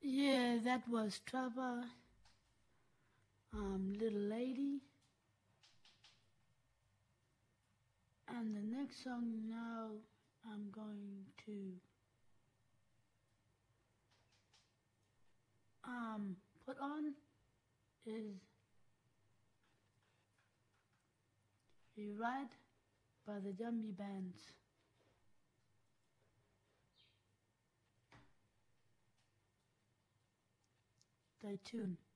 Yeah, that was Trevor, Little Lady. And the next song now I'm going to put on is You Ride by the Gummy Bands. Stay tuned.